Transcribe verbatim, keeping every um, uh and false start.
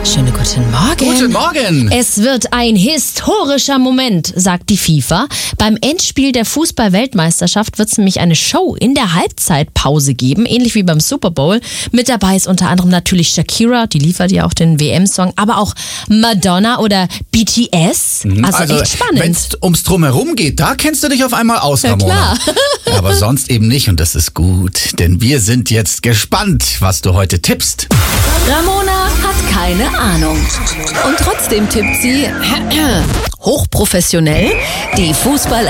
Schönen guten Morgen. Guten Morgen. Es wird ein historischer Moment, sagt die FIFA. Beim Endspiel der Fußball-Weltmeisterschaft wird es nämlich eine Show in der Halbzeitpause geben, ähnlich wie beim Super Bowl. Mit dabei ist unter anderem natürlich Shakira, die liefert ja auch den W M-Song, aber auch Madonna oder B T S. Also, Also echt spannend. wenn es ums Drumherum geht, da kennst du dich auf einmal aus, Ja, Ramona. klar. Aber sonst eben nicht und das ist gut, denn wir sind jetzt gespannt, was du heute tippst. Ramona hat keine Ahnung. Und trotzdem tippt sie hochprofessionell die Fußball